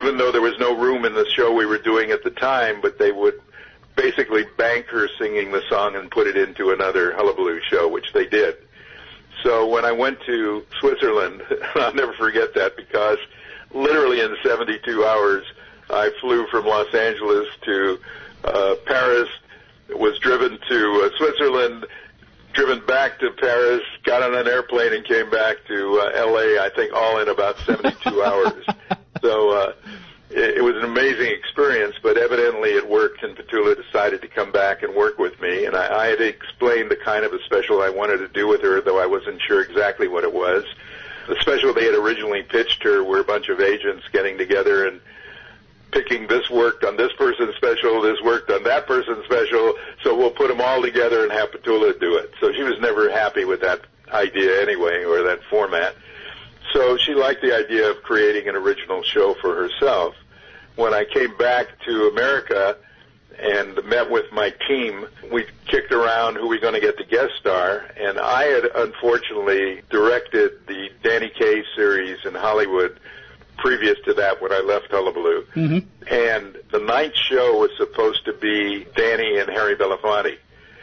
even though there was no room in the show we were doing at the time, but they would basically bank her singing the song and put it into another Hullabaloo show, which they did. So when I went to Switzerland, I'll never forget that, because literally in 72 hours, I flew from Los Angeles to Paris, was driven to Switzerland, driven back to Paris, got on an airplane and came back to L.A., I think all in about 72 hours. So it was an amazing experience, but evidently it worked, and Petula decided to come back and work with me. And I had explained the kind of a special I wanted to do with her, though I wasn't sure exactly what it was. The special they had originally pitched her were a bunch of agents getting together and picking, this worked on this person's special, this worked on that person's special, so we'll put them all together and have Petula do it. So she was never happy with that idea anyway, or that format. So she liked the idea of creating an original show for herself. When I came back to America and met with my team, we kicked around who we going to get the guest star, and I had unfortunately directed the Danny Kaye series in Hollywood previous to that when I left Hullabaloo. Mm-hmm. And the ninth show was supposed to be Danny and Harry Belafonte.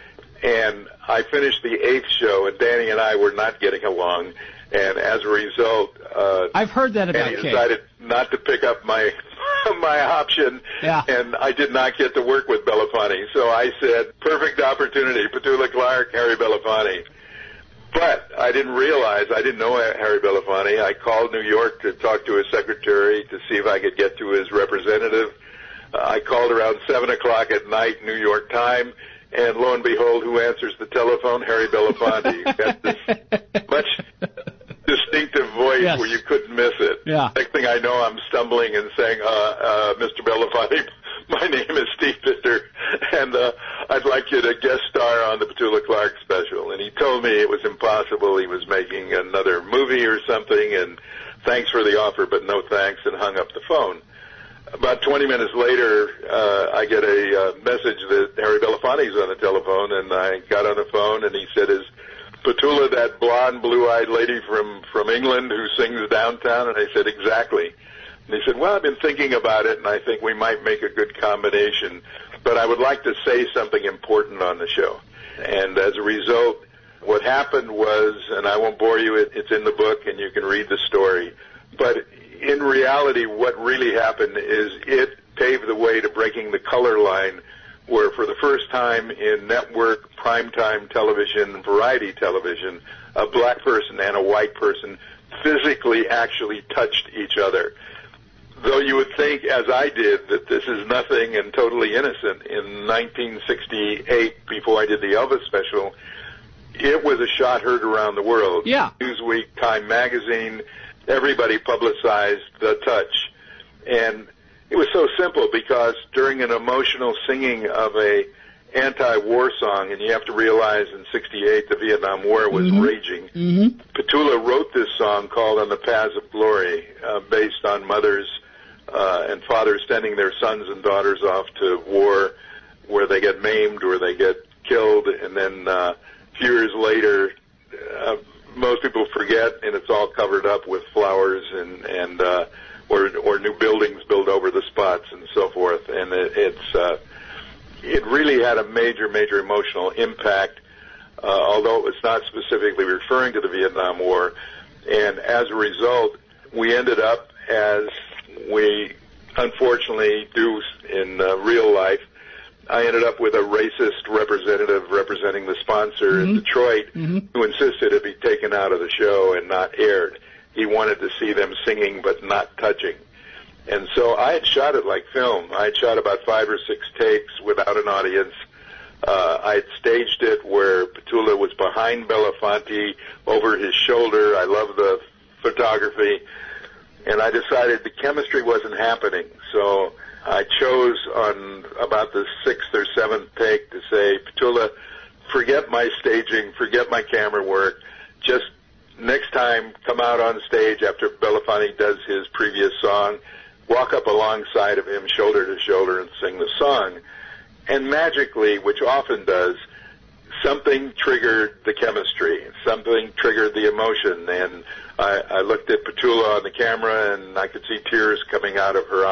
And I finished the eighth show, and Danny and I were not getting along. And as a result, I've heard that about Danny decided not to pick up my option, and I did not get to work with Belafonte. So I said, perfect opportunity, Petula Clark, Harry Belafonte. But I didn't realize, I didn't know Harry Belafonte. I called New York to talk to his secretary to see if I could get to his representative. I called around 7 o'clock at night, New York time, and lo and behold, who answers the telephone? Harry Belafonte. Got this much distinctive voice where you couldn't miss it. Yeah. Next thing I know, I'm stumbling and saying, Mr. Belafonte, my name is Steve Pfister, and I'd like you to guest star on the Petula Clark special. And he told me it was impossible. He was making another movie or something, and thanks for the offer, but no thanks, and hung up the phone. About 20 minutes later, I get a message that Harry Belafonte's on the telephone, and I got on the phone, and he said, is Petula that blonde, blue-eyed lady from England who sings downtown? And I said, exactly. And he said, well, I've been thinking about it, and I think we might make a good combination, but I would like to say something important on the show. And as a result, what happened was, and I won't bore you, it's in the book, and you can read the story, but in reality, what really happened is it paved the way to breaking the color line, where for the first time in network, primetime television, variety television, a black person and a white person physically actually touched each other. Though you would think, as I did, that this is nothing and totally innocent, in 1968, before I did the Elvis special, it was a shot heard around the world. Yeah. Newsweek, Time Magazine, everybody publicized the touch. And it was so simple because during an emotional singing of a anti-war song, and you have to realize in 68 the Vietnam War was raging, Petula wrote this song called On the Paths of Glory, based on mothers and fathers sending their sons and daughters off to war where they get maimed or they get killed, and then a few years later, most people forget, and it's all covered up with flowers and or new buildings built over the spots and so forth. And it really had a major emotional impact, although it was not specifically referring to the Vietnam War. And as a result, we ended up, as we unfortunately do in real life, I ended up with a racist representative representing the sponsor in Detroit who insisted it be taken out of the show and not aired. He wanted to see them singing but not touching. And so I had shot it like film. I had shot about 5 or 6 takes without an audience. I had staged it where Petula was behind Belafonte over his shoulder. I love the photography. And I decided the chemistry wasn't happening. So I chose on about the 6th or 7th take to say, Petula, forget my staging, forget my camera work. Just next time, come out on stage after Belafonte does his previous song, walk up alongside of him shoulder to shoulder and sing the song. And magically, which often does, something triggered the chemistry, something triggered the emotion. And I looked at Petula on the camera, and I could see tears coming out of her eyes.